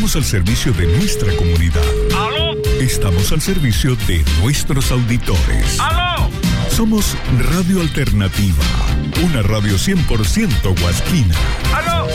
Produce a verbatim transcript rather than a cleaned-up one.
Estamos al servicio de nuestra comunidad. ¿Aló? Estamos al servicio de nuestros auditores. ¡Aló! Somos Radio Alternativa, una radio cien por ciento huasquina. ¡Aló!